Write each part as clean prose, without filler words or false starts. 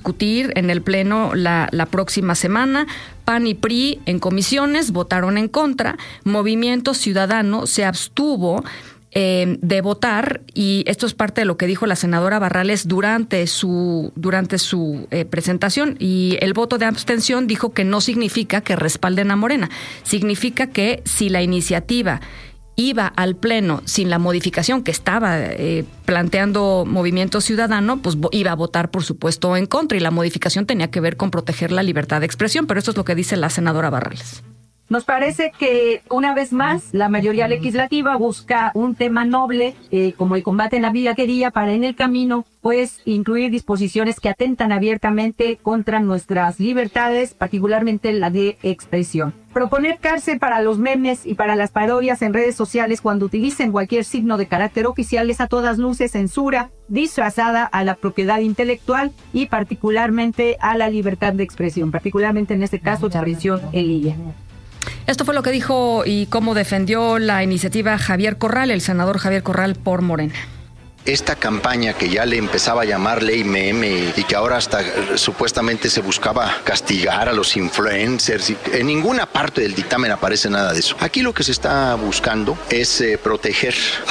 discutir en el Pleno la próxima semana. PAN y PRI en comisiones votaron en contra. Movimiento Ciudadano se abstuvo de votar, y esto es parte de lo que dijo la senadora Barrales durante su presentación, y el voto de abstención dijo que no significa que respalden a Morena, significa que si la iniciativa iba al Pleno sin la modificación que estaba planteando Movimiento Ciudadano, pues iba a votar, por supuesto, en contra, y la modificación tenía que ver con proteger la libertad de expresión, pero esto es lo que dice la senadora Barrales. Nos parece que, una vez más, la mayoría legislativa busca un tema noble, como el combate en la piratería, para en el camino, pues, incluir disposiciones que atentan abiertamente contra nuestras libertades, particularmente la de expresión. Proponer cárcel para los memes y para las parodias en redes sociales cuando utilicen cualquier signo de carácter oficial es a todas luces censura disfrazada a la propiedad intelectual y particularmente a la libertad de expresión, particularmente en este caso, expresión en línea. Esto fue lo que dijo y cómo defendió la iniciativa Javier Corral, el senador Javier Corral por Morena. Esta campaña que ya le empezaba a llamar ley meme y que ahora hasta supuestamente se buscaba castigar a los influencers, y en ninguna parte del dictamen aparece nada de eso. Aquí lo que se está buscando es proteger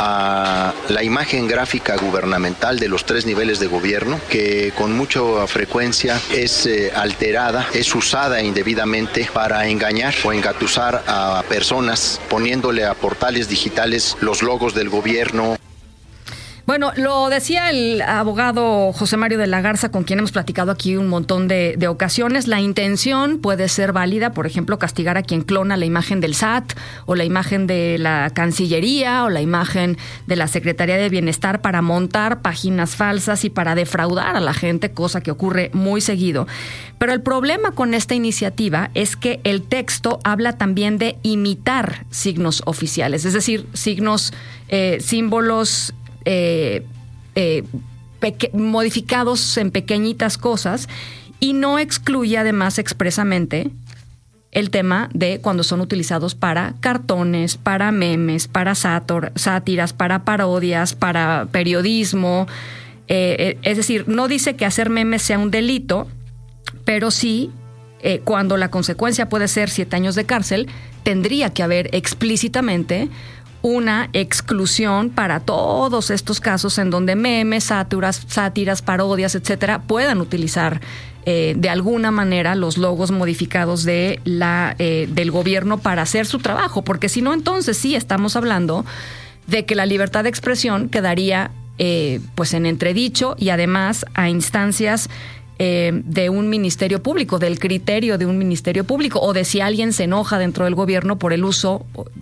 a la imagen gráfica gubernamental de los 3 niveles de gobierno, que con mucha frecuencia es alterada, es usada indebidamente para engañar o engatusar a personas, poniéndole a portales digitales los logos del gobierno. Bueno, lo decía el abogado José Mario de la Garza, con quien hemos platicado aquí un montón de ocasiones. La intención puede ser válida, por ejemplo, castigar a quien clona la imagen del SAT o la imagen de la Cancillería o la imagen de la Secretaría de Bienestar para montar páginas falsas y para defraudar a la gente, cosa que ocurre muy seguido. Pero el problema con esta iniciativa es que el texto habla también de imitar signos oficiales, es decir, símbolos modificados en pequeñitas cosas, y no excluye además expresamente el tema de cuando son utilizados para cartones, para memes, para sátiras, para parodias, para periodismo. Es decir, no dice que hacer memes sea un delito, pero sí, cuando la consecuencia puede ser 7 años de cárcel, tendría que haber explícitamente una exclusión para todos estos casos en donde memes, sátiras, parodias, etcétera, puedan utilizar de alguna manera los logos modificados del gobierno para hacer su trabajo, porque si no, entonces sí estamos hablando de que la libertad de expresión quedaría pues en entredicho, y además a instancias de un ministerio público, del criterio de un ministerio público, o de si alguien se enoja dentro del gobierno por el uso,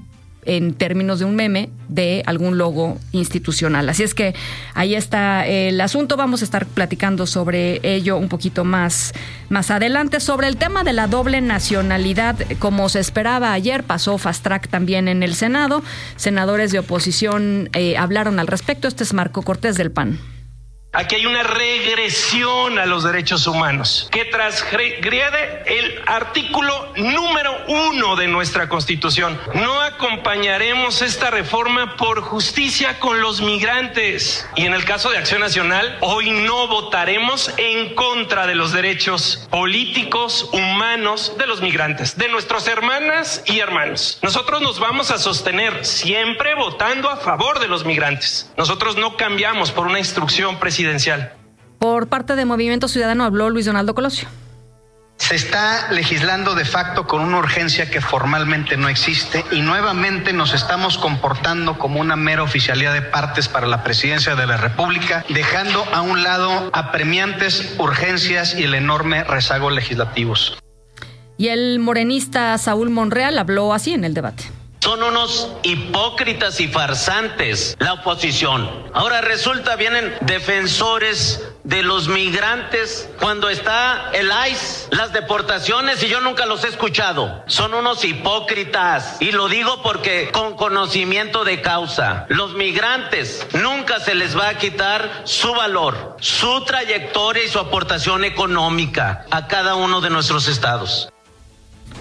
en términos de un meme, de algún logo institucional. Así es que ahí está el asunto. Vamos a estar platicando sobre ello un poquito más adelante. Sobre el tema de la doble nacionalidad, como se esperaba ayer, pasó fast track también en el Senado. Senadores de oposición hablaron al respecto. Este es Marco Cortés del PAN. Aquí hay una regresión a los derechos humanos que transgrede el artículo número 1 de nuestra Constitución. No acompañaremos esta reforma por justicia con los migrantes. Y en el caso de Acción Nacional, hoy no votaremos en contra de los derechos políticos, humanos de los migrantes, de nuestras hermanas y hermanos. Nosotros nos vamos a sostener siempre votando a favor de los migrantes. Nosotros no cambiamos por una instrucción presidencial. Por parte de Movimiento Ciudadano habló Luis Donaldo Colosio. Se está legislando de facto con una urgencia que formalmente no existe, y nuevamente nos estamos comportando como una mera oficialía de partes para la presidencia de la República, dejando a un lado apremiantes urgencias y el enorme rezago legislativos. Y el morenista Saúl Monreal habló así en el debate. Son unos hipócritas y farsantes la oposición. Ahora resulta, vienen defensores de los migrantes cuando está el ICE, las deportaciones, y yo nunca los he escuchado. Son unos hipócritas, y lo digo porque con conocimiento de causa. Los migrantes nunca se les va a quitar su valor, su trayectoria y su aportación económica a cada uno de nuestros estados.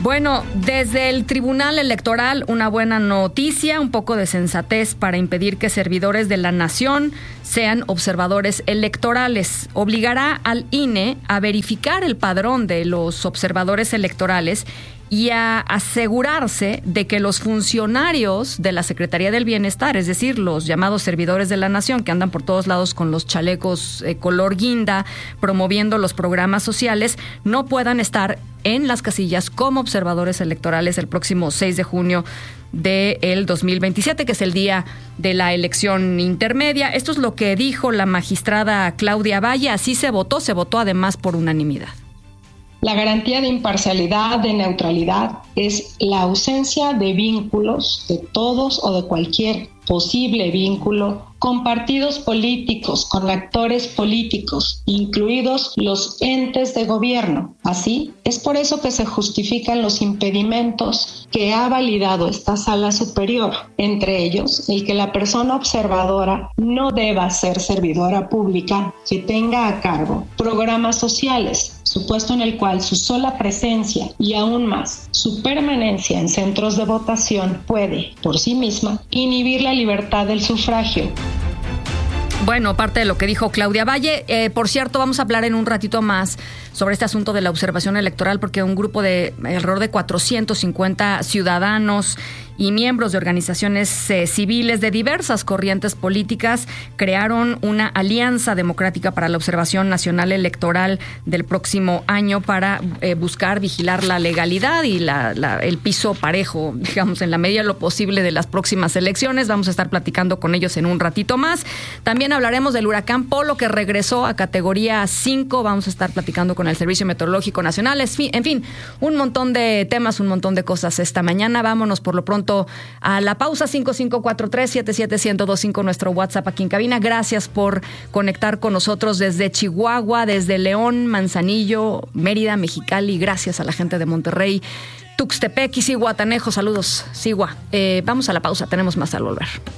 Bueno, desde el Tribunal Electoral, una buena noticia, un poco de sensatez para impedir que servidores de la nación sean observadores electorales. Obligará al INE a verificar el padrón de los observadores electorales y a asegurarse de que los funcionarios de la Secretaría del Bienestar, es decir, los llamados servidores de la nación que andan por todos lados con los chalecos color guinda, promoviendo los programas sociales, no puedan estar en las casillas como observadores electorales el próximo 6 de junio del 2027, que es el día de la elección intermedia. Esto es lo que dijo la magistrada Claudia Valle. Así se votó además por unanimidad. La garantía de imparcialidad, de neutralidad, es la ausencia de vínculos de todos o de cualquier posible vínculo con partidos políticos, con actores políticos, incluidos los entes de gobierno. Así, es por eso que se justifican los impedimentos que ha validado esta sala superior, entre ellos el que la persona observadora no deba ser servidora pública que tenga a cargo programas sociales, supuesto en el cual su sola presencia y aún más su permanencia en centros de votación puede, por sí misma, inhibir la libertad del sufragio. Bueno, parte de lo que dijo Claudia Valle. Por cierto, vamos a hablar en un ratito más sobre este asunto de la observación electoral, porque un grupo de alrededor de 450 ciudadanos y miembros de organizaciones civiles de diversas corrientes políticas crearon una alianza democrática para la observación nacional electoral del próximo año para buscar vigilar la legalidad y el piso parejo, digamos, en la medida de lo posible de las próximas elecciones. Vamos a estar platicando con ellos en un ratito más. También hablaremos del huracán Polo, que regresó a categoría 5. Vamos a estar platicando con el Servicio Meteorológico Nacional. En fin, un montón de temas, un montón de cosas esta mañana. Vámonos por lo pronto a la pausa. 5543-77125, nuestro WhatsApp aquí en cabina. Gracias por conectar con nosotros desde Chihuahua, desde León, Manzanillo, Mérida, Mexicali. Gracias a la gente de Monterrey, Tuxtepec y Zihuatanejo. Saludos, Zihua. Vamos a la pausa, tenemos más al volver.